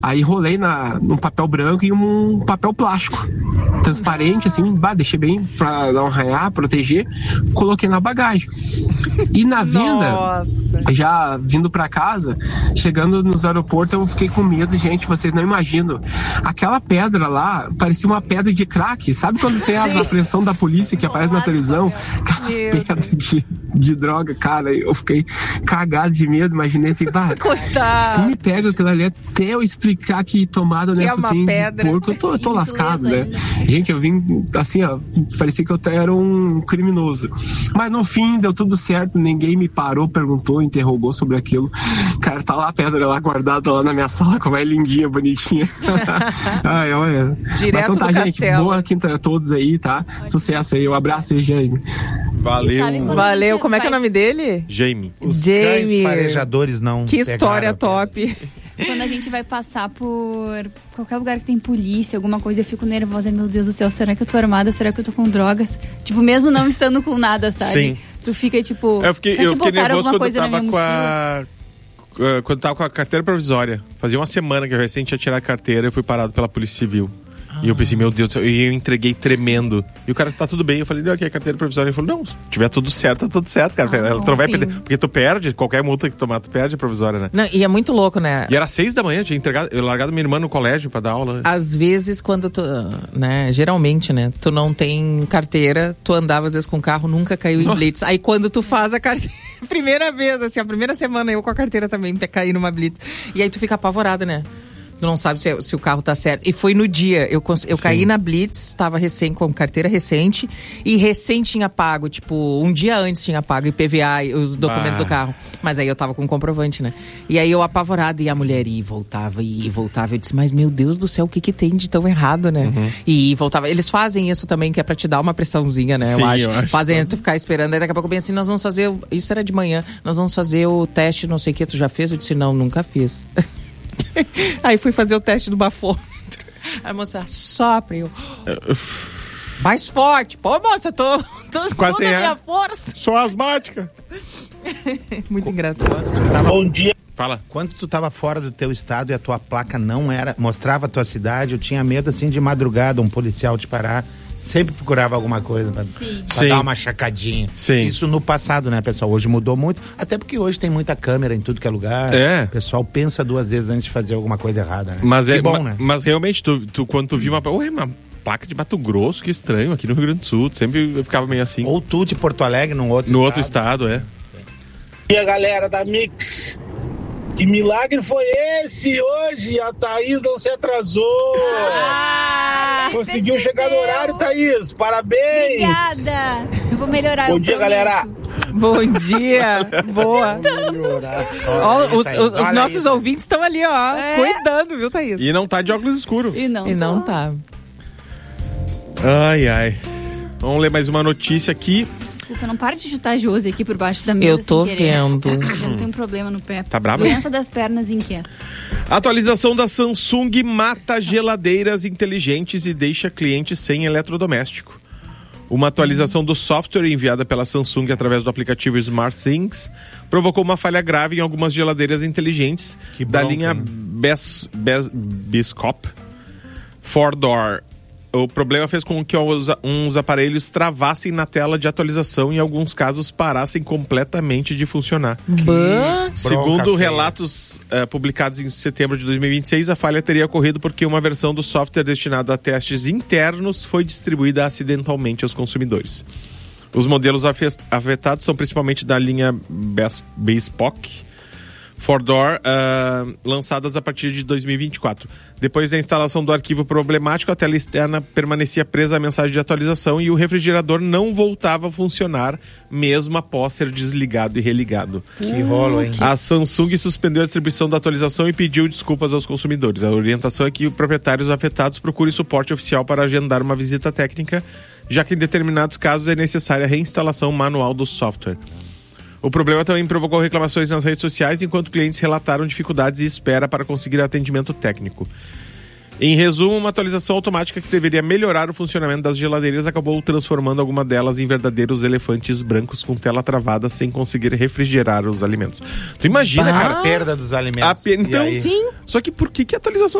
Aí rolei num papel branco e um papel plástico transparente, assim, deixei bem pra não arranhar, proteger, coloquei na bagagem. E na vinda, já vindo pra casa, chegando nos aeroportos, eu fiquei com medo, gente, vocês não imaginam. Aquela pedra lá parecia uma pedra de crack. Sabe quando tem a apreensão da polícia que aparece na televisão? Aquelas pedras de droga, cara, eu fiquei cagado de medo, imaginei assim, coitado. Se me pega aquilo ali, até eu explicar que tomada, né, assim, de porco, eu tô lascado, né? Gente, eu vim assim, ó, parecia que eu era um criminoso. Mas no fim, deu tudo certo, ninguém me parou, perguntou, interrogou sobre aquilo. Cara, tá lá a pedra lá guardada lá na minha sala, como é lindinha, bonitinha. Ai, olha. Direto então, do gente, castelo. Boa quinta a todos aí, tá? Sucesso aí, um abraço aí, Jaime. Valeu, como é que é o nome dele? Jaime. Os cães farejadores não. Que história top. Quando a gente vai passar por qualquer lugar que tem polícia, alguma coisa, eu fico nervosa. Meu Deus do céu, será que eu tô armada? Será que eu tô com drogas? Tipo, mesmo não estando com nada, sabe? Sim. Tu fica tipo... Eu fiquei nervoso quando eu tava com a carteira provisória. Fazia uma semana que eu recém tinha tirado a carteira e fui parado pela Polícia Civil. E eu pensei, meu Deus do céu, e eu entreguei tremendo. E o cara, tá tudo bem. Eu falei, não, aqui é a carteira provisória. Ele falou, não, se tiver tudo certo, tá tudo certo, cara. Tu não vai perder. Porque tu perde, qualquer multa que tomar, tu perde a provisória, né? Não, e é muito louco, né? E era 6 da manhã, eu tinha largado minha irmã no colégio pra dar aula. Às vezes, quando tu, né, geralmente, né, tu não tem carteira, tu andava às vezes com o carro, nunca caiu em blitz. Aí quando tu faz a carteira, primeira vez, assim, a primeira semana eu com a carteira também caí numa blitz. E aí tu fica apavorada, né? Tu não sabe se o carro tá certo. E foi no dia, eu caí na blitz, tava com carteira recente, e recém tinha pago, tipo, um dia antes tinha pago IPVA, os documentos do carro. Mas aí eu tava com comprovante, né? E aí eu apavorada, e a mulher ia e voltava. Eu disse, mas meu Deus do céu, o que tem de tão errado, né? E voltava. Eles fazem isso também, que é pra te dar uma pressãozinha, né? Sim, eu acho. Fazem tu ficar esperando, aí daqui a pouco bem assim, nós vamos fazer, isso era de manhã, nós vamos fazer o teste, não sei o que, tu já fez? Eu disse, não, nunca fiz. Aí fui fazer o teste do bafômetro. Aí a moça, sopra, eu... mais forte. Pô, moça, eu tô quase toda a minha força. Sou asmática. Muito engraçado. Bom dia. Fala. Quando tu tava fora do teu estado e a tua placa não mostrava a tua cidade, eu tinha medo, assim, de madrugada, um policial te parar. Sempre procurava alguma coisa pra dar uma chacadinha. Sim. Isso no passado, né, pessoal? Hoje mudou muito. Até porque hoje tem muita câmera em tudo que é lugar. É. O pessoal pensa 2 vezes antes de fazer alguma coisa errada, né? Mas que bom, né? Mas realmente, tu quando tu viu uma placa de Mato Grosso, que estranho, aqui no Rio Grande do Sul. Sempre eu ficava meio assim. Ou tu de Porto Alegre, num outro estado. No outro estado, é. E a galera da Mix, que milagre foi esse hoje? A Thaís não se atrasou. Conseguiu chegar no horário, Thaís. Parabéns. Obrigada. Eu vou melhorar. Bom dia, galera. Bom dia. Boa. Ó, os nossos ouvintes estão ali, ó, cuidando, viu, Thaís? E não tá de óculos escuros. E não tá. Ai. Vamos ler mais uma notícia aqui. Desculpa, não para de chutar a Josi aqui por baixo da mesa. Eu tô vendo. Eu tenho um problema no pé. Tá brava? Doença das pernas inquieta. Atualização da Samsung mata geladeiras inteligentes e deixa clientes sem eletrodoméstico. Uma atualização do software enviada pela Samsung através do aplicativo SmartThings provocou uma falha grave em algumas geladeiras inteligentes da linha Biscop 4Door. O problema fez com que uns aparelhos travassem na tela de atualização e, em alguns casos, parassem completamente de funcionar. Segundo relatos publicados em setembro de 2026, a falha teria ocorrido porque uma versão do software destinada a testes internos foi distribuída acidentalmente aos consumidores. Os modelos afetados são principalmente da linha Bespoke 4Door, lançadas a partir de 2024. Depois da instalação do arquivo problemático, a tela externa permanecia presa à mensagem de atualização e o refrigerador não voltava a funcionar, mesmo após ser desligado e religado. Que rolo, hein? A Samsung suspendeu a distribuição da atualização e pediu desculpas aos consumidores. A orientação é que os proprietários afetados procurem suporte oficial para agendar uma visita técnica, já que em determinados casos é necessária a reinstalação manual do software. O problema também provocou reclamações nas redes sociais, enquanto clientes relataram dificuldades e espera para conseguir atendimento técnico. Em resumo, uma atualização automática que deveria melhorar o funcionamento das geladeiras acabou transformando alguma delas em verdadeiros elefantes brancos com tela travada sem conseguir refrigerar os alimentos. Tu imagina, cara, a perda dos alimentos. Então, sim. Só que por que a atualização